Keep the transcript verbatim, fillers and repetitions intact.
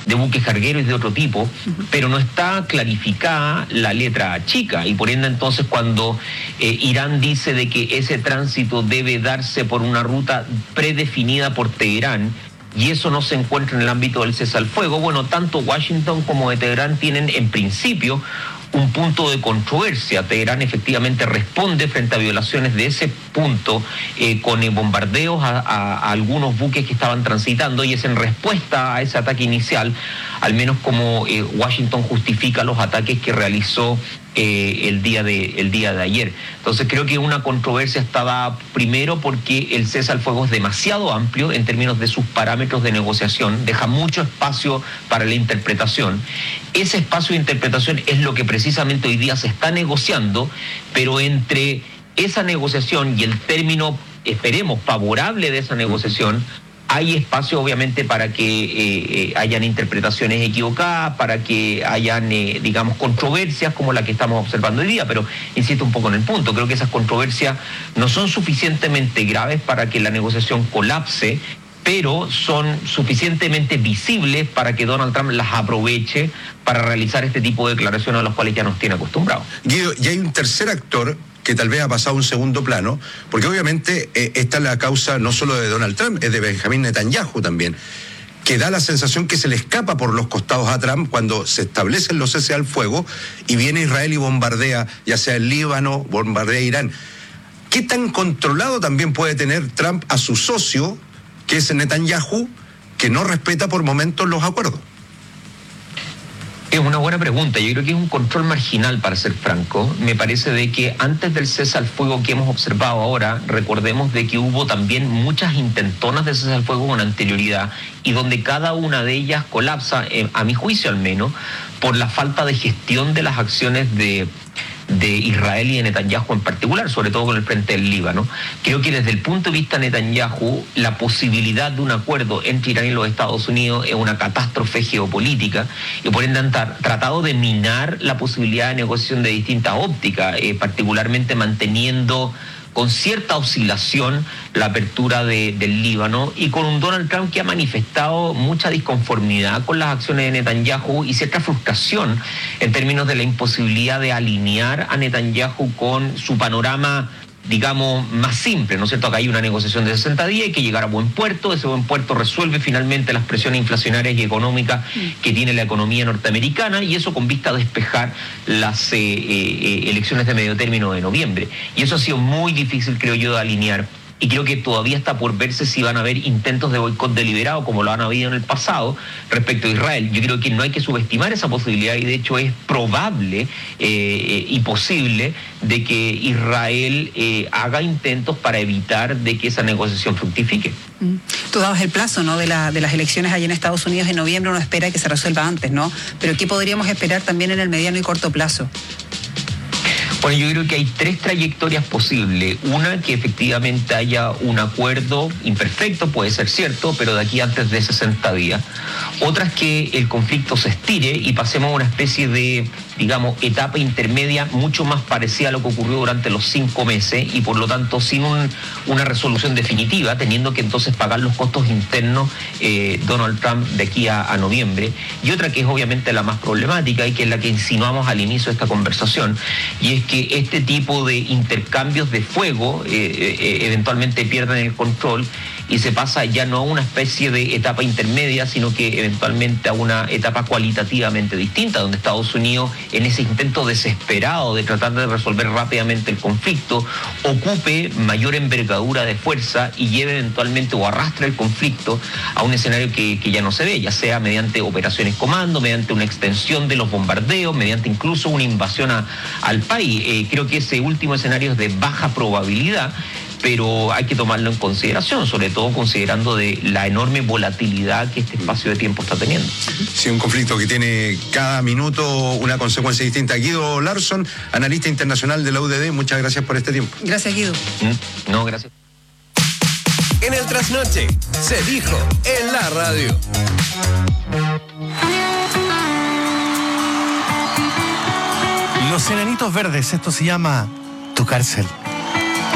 de buques cargueros y de otro tipo, uh-huh. pero no está clarificada la letra chica, y por ende entonces cuando eh, Irán dice de que ese tránsito debe darse por una ruta predefinida por Teherán, y eso no se encuentra en el ámbito del cese al fuego, bueno, tanto Washington como de Teherán tienen en principio un punto de controversia. Teherán efectivamente responde frente a violaciones de ese punto eh, con eh, bombardeos a, a, a algunos buques que estaban transitando, y es en respuesta a ese ataque inicial, al menos como eh, Washington justifica los ataques que realizó eh, el, día de, el día de ayer. Entonces creo que una controversia está dada primero porque el cese al fuego es demasiado amplio en términos de sus parámetros de negociación, deja mucho espacio para la interpretación. Ese espacio de interpretación es lo que precisamente hoy día se está negociando, pero entre esa negociación y el término, esperemos, favorable de esa negociación, hay espacio obviamente para que eh, eh, hayan interpretaciones equivocadas, para que hayan, eh, digamos, controversias como la que estamos observando hoy día, pero insisto un poco en el punto, creo que esas controversias no son suficientemente graves para que la negociación colapse, pero son suficientemente visibles para que Donald Trump las aproveche para realizar este tipo de declaraciones a las cuales ya nos tiene acostumbrados. Guido, y hay un tercer actor que tal vez ha pasado a un segundo plano, porque obviamente eh, esta es la causa no solo de Donald Trump, es de Benjamín Netanyahu también, que da la sensación que se le escapa por los costados a Trump cuando se establecen los cese al fuego y viene Israel y bombardea, ya sea el Líbano, bombardea Irán. ¿Qué tan controlado también puede tener Trump a su socio, que es Netanyahu, que no respeta por momentos los acuerdos? Es una buena pregunta. Yo creo que es un control marginal, para ser franco. Me parece de que antes del cese al fuego que hemos observado ahora, recordemos de que hubo también muchas intentonas de cese al fuego con anterioridad, y donde cada una de ellas colapsa, eh, a mi juicio al menos, por la falta de gestión de las acciones de... de Israel y de Netanyahu en particular, sobre todo con el frente del Líbano. Creo que desde el punto de vista de Netanyahu, la posibilidad de un acuerdo entre Irán y los Estados Unidos es una catástrofe geopolítica, y por ende han tratado de minar la posibilidad de negociación de distintas ópticas, eh, particularmente manteniendo con cierta oscilación la apertura de, del Líbano, y con un Donald Trump que ha manifestado mucha disconformidad con las acciones de Netanyahu y cierta frustración en términos de la imposibilidad de alinear a Netanyahu con su panorama, digamos, más simple, ¿no es cierto? Acá hay una negociación de sesenta días, hay que llegar a buen puerto, ese buen puerto resuelve finalmente las presiones inflacionarias y económicas que tiene la economía norteamericana, y eso con vista a despejar las eh, eh, elecciones de medio término de noviembre. Y eso ha sido muy difícil, creo yo, de alinear. Y creo que todavía está por verse si van a haber intentos de boicot deliberado, como lo han habido en el pasado, respecto a Israel. Yo creo que no hay que subestimar esa posibilidad, y de hecho es probable eh, y posible de que Israel eh, haga intentos para evitar de que esa negociación fructifique. Mm. Tú dabas el plazo, ¿no?, de, la, de las elecciones allá en Estados Unidos en noviembre. Uno espera que se resuelva antes, ¿no? Pero ¿qué podríamos esperar también en el mediano y corto plazo? Bueno, yo creo que hay tres trayectorias posibles. Una, que efectivamente haya un acuerdo imperfecto, puede ser cierto, pero de aquí antes de sesenta días. Otra es que el conflicto se estire y pasemos a una especie de, digamos, etapa intermedia mucho más parecida a lo que ocurrió durante los cinco meses, y por lo tanto sin un, una resolución definitiva, teniendo que entonces pagar los costos internos eh, Donald Trump de aquí a, a noviembre. Y otra, que es obviamente la más problemática y que es la que insinuamos al inicio de esta conversación, y es que que este tipo de intercambios de fuego eh, eh, eventualmente pierden el control y se pasa ya no a una especie de etapa intermedia, sino que eventualmente a una etapa cualitativamente distinta, donde Estados Unidos, en ese intento desesperado de tratar de resolver rápidamente el conflicto, ocupe mayor envergadura de fuerza y lleve eventualmente o arrastre el conflicto a un escenario que, que ya no se ve, ya sea mediante operaciones comando, mediante una extensión de los bombardeos, mediante incluso una invasión a, al país. Eh, creo que ese último escenario es de baja probabilidad, pero hay que tomarlo en consideración, sobre todo considerando de la enorme volatilidad que este espacio de tiempo está teniendo. Sí, un conflicto que tiene cada minuto una consecuencia distinta. Guido Larsson, analista internacional de la U D D, muchas gracias por este tiempo. Gracias, Guido. ¿Mm? No, gracias. En el trasnoche se dijo en la radio. Los Enanitos Verdes, esto se llama Tu Cárcel.